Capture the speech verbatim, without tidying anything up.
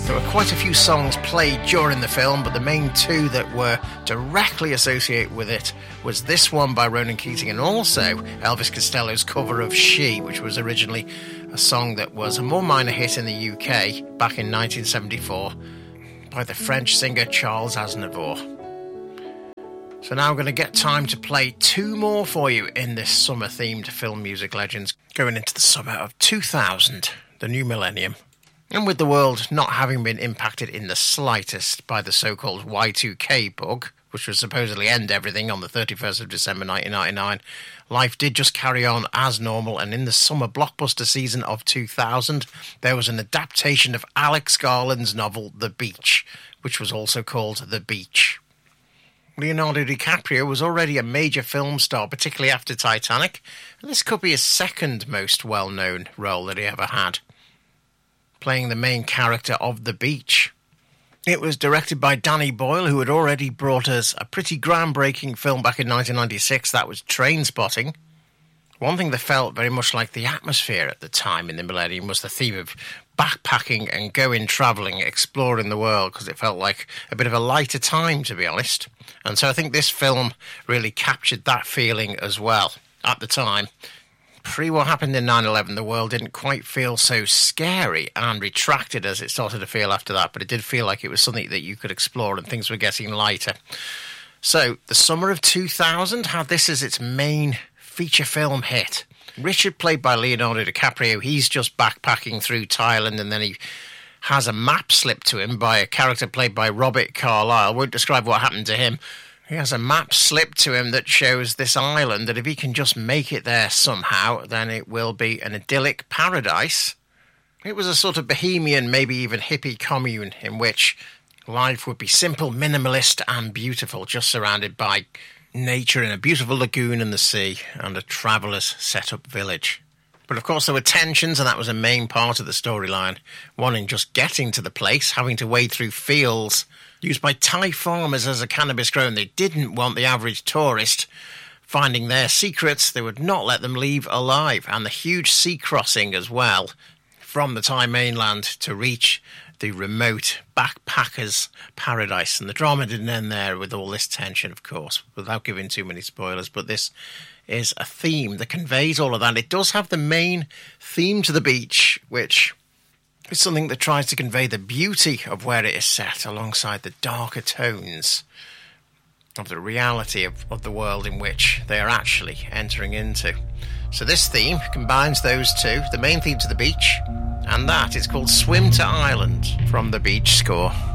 There were quite a few songs played during the film, but the main two that were directly associated with it was this one by Ronan Keating and also Elvis Costello's cover of She, which was originally a song that was a more minor hit in the U K back in nineteen seventy-four by the French singer Charles Aznavour. So now I'm going to get time to play two more for you in this summer-themed film music legends going into the summer of two thousand, the new millennium. And with the world not having been impacted in the slightest by the so-called Y two K bug, which would supposedly end everything on the thirty-first of December nineteen ninety-nine, life did just carry on as normal, and in the summer blockbuster season of two thousand, there was an adaptation of Alex Garland's novel The Beach, which was also called The Beach. Leonardo DiCaprio was already a major film star, particularly after Titanic, and this could be his second most well-known role that he ever had, playing the main character of The Beach. It was directed by Danny Boyle, who had already brought us a pretty groundbreaking film back in nineteen ninety-six, that was Trainspotting. One thing that felt very much like the atmosphere at the time in the millennium was the theme of backpacking and going travelling, exploring the world, because it felt like a bit of a lighter time, to be honest. And so I think this film really captured that feeling as well. At the time, pre what happened in nine eleven, the world didn't quite feel so scary and retracted as it started to feel after that, but it did feel like it was something that you could explore and things were getting lighter. So the summer of two thousand had this as its main feature film hit. Richard, played by Leonardo DiCaprio, he's just backpacking through Thailand, and then he has a map slipped to him by a character played by Robert Carlyle. I won't describe what happened to him. He has a map slipped to him that shows this island that if he can just make it there somehow, then it will be an idyllic paradise. It was a sort of bohemian, maybe even hippie commune in which life would be simple, minimalist and beautiful, just surrounded by nature in a beautiful lagoon and the sea and a traveller's set-up village. But of course there were tensions, and that was a main part of the storyline. One in just getting to the place, having to wade through fields used by Thai farmers as a cannabis grow, and they didn't want the average tourist finding their secrets. They would not let them leave alive. And the huge sea crossing as well from the Thai mainland to reach the remote backpackers' paradise. And the drama didn't end there with all this tension, of course, without giving too many spoilers. But this is a theme that conveys all of that. It does have the main theme to The Beach, which is something that tries to convey the beauty of where it is set alongside the darker tones of the reality of, of the world in which they are actually entering into. So this theme combines those two, the main theme to The Beach, and that is called Swim to Island from The Beach score.